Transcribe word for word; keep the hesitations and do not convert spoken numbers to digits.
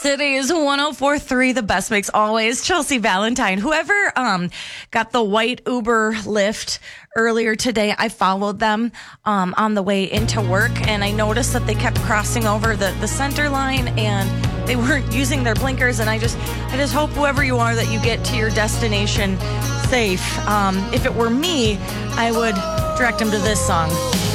Today is one oh four point three, the best mix always. Chelsea Valentine. Whoever um got the white Uber Lyft earlier today, I followed them um on the way into work, and I noticed that they kept crossing over the, the center line, and they weren't using their blinkers. And I just I just hope, whoever you are, that you get to your destination safe. Um, if it were me, I would direct them to this song.